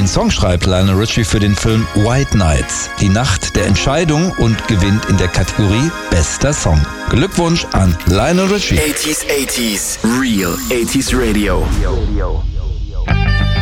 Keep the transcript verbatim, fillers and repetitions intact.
Den Song schreibt Lionel Richie für den Film White Nights, die Nacht der Entscheidung, und gewinnt in der Kategorie Bester Song. Glückwunsch an Lionel Richie. eighties, eighties, Real eighties Radio.